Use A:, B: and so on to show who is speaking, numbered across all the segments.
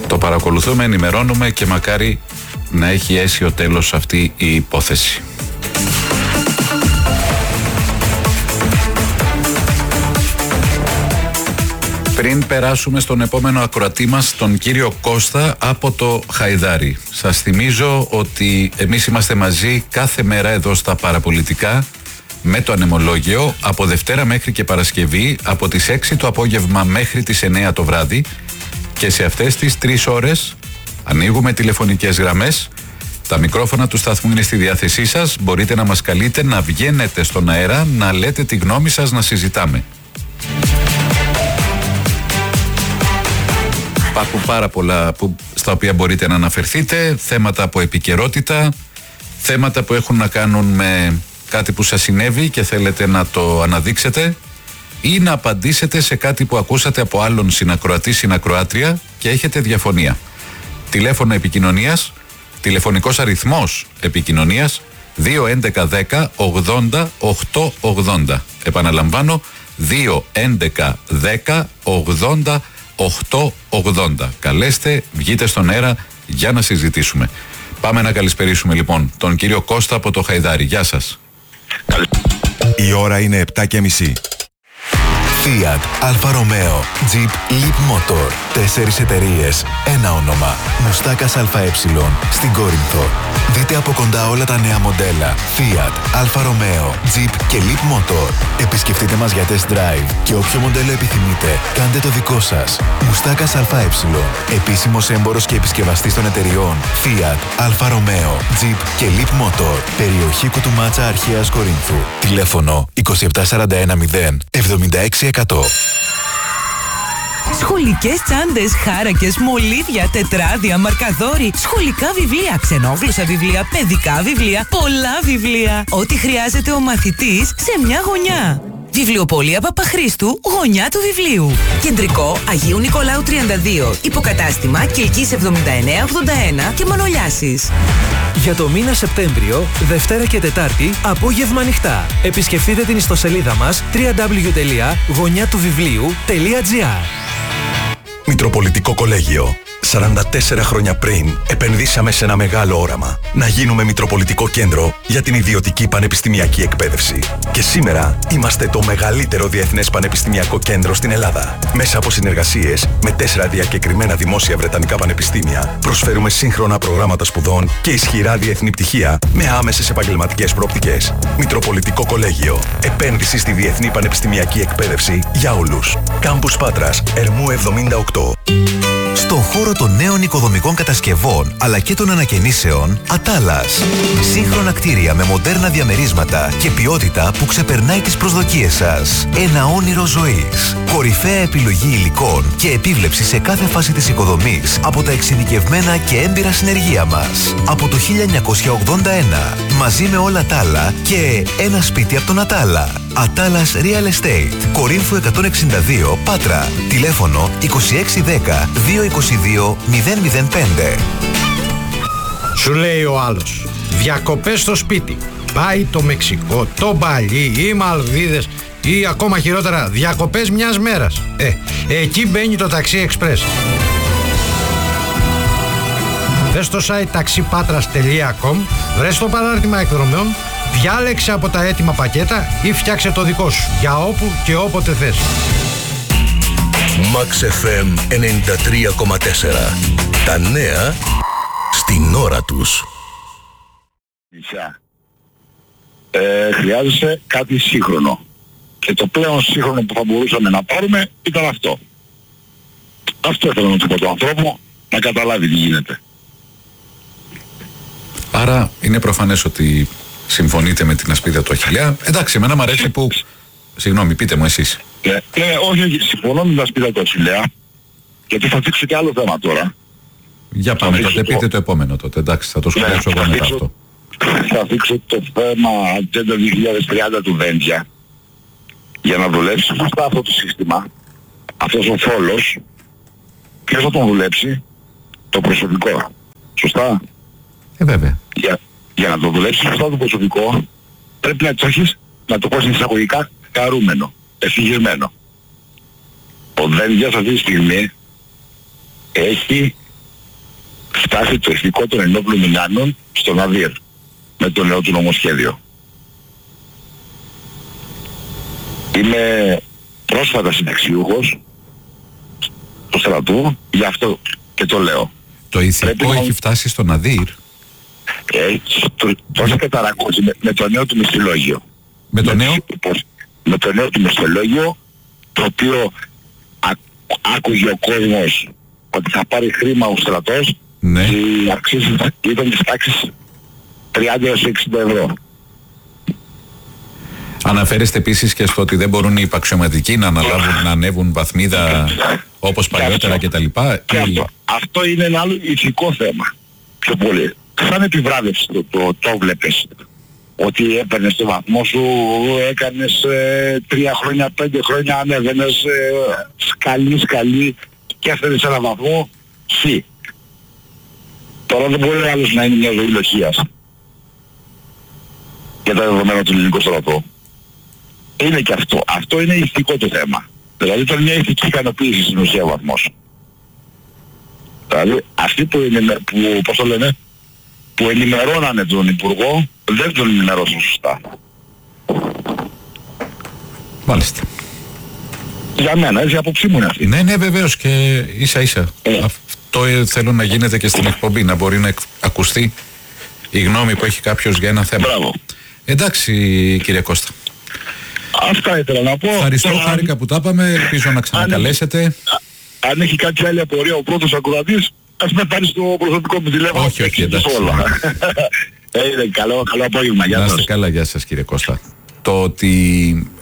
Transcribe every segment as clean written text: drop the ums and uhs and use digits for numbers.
A: Το παρακολουθούμε, ενημερώνουμε και μακάρι να έχει αίσιο τέλος αυτή η υπόθεση. Πριν περάσουμε στον επόμενο ακροατή μας, τον κύριο Κώστα από το Χαϊδάρι. Σας θυμίζω ότι εμείς είμαστε μαζί κάθε μέρα εδώ στα Παραπολιτικά με το ανεμολόγιο από Δευτέρα μέχρι και Παρασκευή από τις 6 το απόγευμα μέχρι τις 9 το βράδυ και σε αυτές τις 3 ώρες ανοίγουμε τηλεφωνικές γραμμές. Τα μικρόφωνα του σταθμού είναι στη διάθεσή σας. Μπορείτε να μας καλείτε, να βγαίνετε στον αέρα, να λέτε τη γνώμη σας, να συζητάμε. Υπάρχουν πάρα πολλά στα οποία μπορείτε να αναφερθείτε, θέματα από επικαιρότητα, θέματα που έχουν να κάνουν με κάτι που σας συνέβη και θέλετε να το αναδείξετε ή να απαντήσετε σε κάτι που ακούσατε από άλλον συνακροατή, συνακροάτρια και έχετε διαφωνία. Τηλέφωνο επικοινωνίας, τηλεφωνικός αριθμός επικοινωνίας 21110 80 880. Επαναλαμβάνω, 21110 80 880. Καλέστε, βγείτε στον αέρα για να συζητήσουμε. Πάμε να καλησπερίσουμε λοιπόν τον κύριο Κώστα από το Χαϊδάρι. Γεια σας.
B: Η ώρα είναι 7:30. Fiat, Alfa Romeo, Jeep, Leap Motor. 4 εταιρείες, ένα όνομα. Μουστάκας ΑΕ στην Κόρινθο. Δείτε από κοντά όλα τα νέα μοντέλα Fiat, Alfa Romeo, Jeep και Leap Motor. Επισκεφτείτε μας για test drive και όποιο μοντέλο επιθυμείτε, κάντε το δικό σας. Μουστάκας ΑΕ. Επίσημος έμπορος και επισκευαστής των εταιριών Fiat, Alfa Romeo, Jeep και Leap Motor. Περιοχή Κουτουμάτσα Αρχαίας Κορίνθου. Τηλέφωνο 27410 76 100.
C: Σχολικές τσάντες, χάρακες, μολύβια, τετράδια, μαρκαδόροι, σχολικά βιβλία, ξενόγλωσσα βιβλία, παιδικά βιβλία, πολλά βιβλία. Ό,τι χρειάζεται ο μαθητής σε μια γωνιά. Βιβλιοπωλεία Παπαχρήστου, γωνιά του βιβλίου. Κεντρικό Αγίου Νικολάου 32. Υποκατάστημα Κιλκής 7981 και Μανολιάσης.
D: Για το μήνα Σεπτέμβριο, Δευτέρα και Τετάρτη, απόγευμα ανοιχτά. Επισκεφτείτε την ιστοσελίδα μας www.γωνιάτουβιβλίου.gr.
B: Μητροπολιτικό Κολέγιο. 44 χρόνια πριν επενδύσαμε σε ένα μεγάλο όραμα. Να γίνουμε Μητροπολιτικό Κέντρο για την ιδιωτική πανεπιστημιακή εκπαίδευση. Και σήμερα είμαστε το μεγαλύτερο διεθνές πανεπιστημιακό κέντρο στην Ελλάδα. Μέσα από συνεργασίες με 4 διακεκριμένα δημόσια βρετανικά πανεπιστήμια, προσφέρουμε σύγχρονα προγράμματα σπουδών και ισχυρά διεθνή πτυχία με άμεσες επαγγελματικές προοπτικές. Μητροπολιτικό Κολέγιο. Επένδυση στη διεθνή πανεπιστημιακή εκπαίδευση για όλους. Κάμπους Πάτρας, Ερμού 78.
E: Στον χώρο των νέων οικοδομικών κατασκευών αλλά και των ανακαινήσεων, Ατάλας. Σύγχρονα κτίρια με μοντέρνα διαμερίσματα και ποιότητα που ξεπερνάει τις προσδοκίες σας. Ένα όνειρο ζωής. Κορυφαία επιλογή υλικών και επίβλεψη σε κάθε φάση της οικοδομής από τα εξειδικευμένα και έμπειρα συνεργεία μας. Από το 1981, μαζί με όλα τα άλλα και ένα σπίτι από τον Ατάλα. Ατάλας Real Estate. Κορίνθου 162, Πάτρα. Τηλέφωνο 2610 222 005.
F: Σου λέει ο άλλος, διακοπές στο σπίτι. Πάει το Μεξικό, το Μπαλί, οι Μαλδίδες ή ακόμα χειρότερα διακοπές μιας μέρας. Εκεί μπαίνει το Taxi Express. Μπες στο site taxipatras.com, βρες το παράρτημα εκδρομέων, διάλεξε από τα έτοιμα πακέτα ή φτιάξε το δικό σου για όπου και όποτε θες.
G: Max FM 93,4. Τα νέα στην ώρα τους.
H: Χρειάζεσαι κάτι σύγχρονο. Και το πλέον σύγχρονο που θα μπορούσαμε να πάρουμε ήταν αυτό. Αυτό ήθελα να του πω τον ανθρώπου, να καταλάβει τι γίνεται.
A: Άρα είναι προφανές ότι συμφωνείτε με την ασπίδα του Αχιλλέα. Εντάξει, εμένα μου αρέσει που... Συγγνώμη, πείτε μου εσείς.
H: Όχι, συμφωνώ με την ασπίδα του Αχιλλέα, γιατί θα δείξω και άλλο θέμα τώρα.
A: Για πάμε, τότε πείτε το επόμενο τότε. Εντάξει, θα το σχολιάσω εγώ μετά αυτό.
H: Θα δείξω το θέμα Agenda 2030 του Δέντια. Για να δουλέψει σωστά αυτό το σύστημα, αυτός ο φόλος, ποιος θα τον δουλέψει? Το προσωπικό. Σωστά?
A: Βέβαια.
H: Για να το δουλέψει σωστά το προσωπικό, πρέπει να το έχεις, να το πω εισαγωγικά, χαρούμενο, ευτυχισμένο. Ο Δέντιας αυτή τη στιγμή έχει φτάσει το ηθικό των ενόπλων δυνάμεων στον ΑΔΙΡ με το νέο του νομοσχέδιο. Είμαι πρόσφατα συνταξιούχος του στρατού, γι' αυτό και το λέω.
A: Το ηθικό έχει φτάσει στον ΑΔΙΡ.
H: Το έχετε ταρακώσει με το νέο του μισθολόγιο.
A: Με το νέο?
H: Με το νέο του μισθολόγιο, το οποίο άκουγε ο κόσμος ότι θα πάρει χρήμα ο στρατός,
A: ναι.
H: Και οι αξίες ήταν της τάξης 30 έως 60 ευρώ.
A: Αναφέρεστε επίσης και στο ότι δεν μπορούν οι υπαξιωματικοί να αναλάβουν, να ανέβουν βαθμίδα όπως παλιότερα κτλ.
H: Αυτό είναι ένα άλλο ηθικό θέμα. Πιο πολύ. Σαν επιβράβευση το βλέπεις. Ότι έπαιρνες το βαθμό σου, έκανες 3 χρόνια, 5 χρόνια, ανέβαινες σκαλί και έφερες ένα βαθμό χ. Τώρα δεν μπορεί άλλος να είναι μια ζωή λοχείας για τα δεδομένα του ελληνικού στρατού. Είναι και αυτό. Αυτό είναι ηθικό το θέμα. Δηλαδή ήταν μια ηθική ικανοποίηση στην ουσία βαθμός. Δηλαδή αυτοί που ενημερώνανε τον Υπουργό δεν τον ενημερώσαν σωστά.
A: Μάλιστα.
H: Για μένα, έτσι απόψη μου είναι αυτή.
A: Ναι, βεβαίως και ίσα ίσα. Αυτό θέλω να γίνεται και στην εκπομπή, να μπορεί να ακουστεί η γνώμη που έχει κάποιος για ένα θέμα.
H: Μπράβο.
A: Εντάξει, κύριε Κώστα.
H: Αυτά ήθελα να πω.
A: Ευχαριστώ, χάρηκα που τα είπαμε. Ελπίζω να ξανακαλέσετε.
H: Αν έχει κάποια άλλη απορία ο πρώτος ακροατής, ας με πάρει στο προσωπικό μου τηλέφωνο.
A: Όχι, εντάξει.
H: Καλό απόγευμα. Γεια σας.
A: Να είστε καλά, γεια σας κύριε Κώστα. Το ότι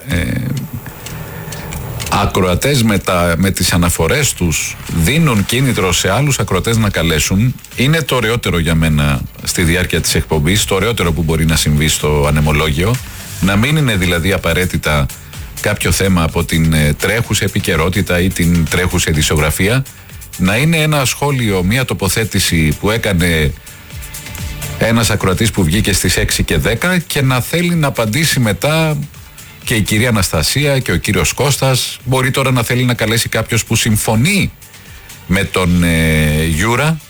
A: ακροατές με τις αναφορές τους δίνουν κίνητρο σε άλλους ακροατές να καλέσουν είναι το ωραιότερο για μένα στη διάρκεια της εκπομπής, το ωραιότερο που μπορεί να συμβεί στο ανεμολόγιο. Να μην είναι δηλαδή απαραίτητα κάποιο θέμα από την τρέχουσα επικαιρότητα ή την τρέχουσα ειδησιογραφία, να είναι ένα σχόλιο, μια τοποθέτηση που έκανε ένας ακροατής που βγήκε στις 6 και 10 και να θέλει να απαντήσει μετά και η κυρία Αναστασία και ο κύριος Κώστας. Μπορεί τώρα να θέλει να καλέσει κάποιος που συμφωνεί με τον Γιούρα